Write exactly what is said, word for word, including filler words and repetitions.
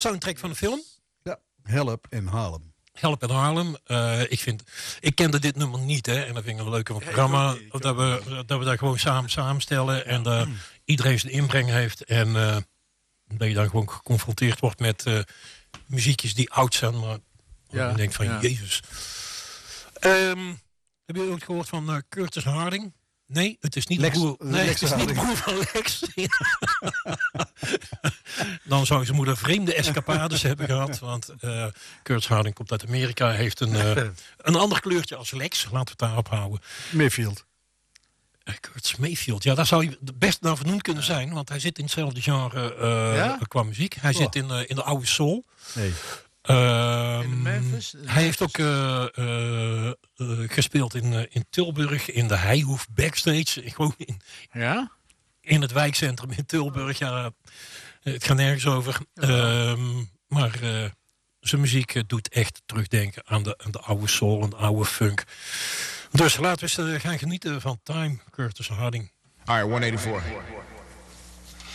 Soundtrack van de film. Ja, Help in Harlem. Help in Harlem. Uh, ik, vind, ik kende dit nummer niet, hè. En dat vind ik een leuk van het programma. Ja, dat, we, dat we daar gewoon samen samenstellen. En uh, mm. iedereen zijn inbreng heeft. En uh, dat je dan gewoon geconfronteerd wordt met uh, muziekjes die oud zijn. Maar ja, je denkt van, ja. Jezus. Um, heb je ooit gehoord van uh, Curtis Harding? Nee, het is niet Lex, broer, nee, Lex het is niet broer van Lex. Dan zou zijn moeder vreemde escapades hebben gehad. Want uh, Curtis Harding komt uit Amerika. Heeft een, uh, een ander kleurtje als Lex. Laten we het daarop houden. Mayfield. Uh, Curtis Mayfield. Ja, daar zou hij best naar vernoemd kunnen zijn. Want hij zit in hetzelfde genre uh, ja? qua muziek. Hij oh. zit in, uh, in de oude soul. Nee. Um, in Memphis? In hij heeft ook uh, uh, uh, gespeeld in, uh, in Tilburg, in de Heihoef Backstage. Gewoon in, ja? in het wijkcentrum in Tilburg. Ja, het gaat nergens over. Ja. Um, maar uh, zijn muziek uh, doet echt terugdenken aan de, aan de oude soul en de oude funk. Dus laten we eens uh, gaan genieten van Time, Curtis Harding. All right, one eighty-four.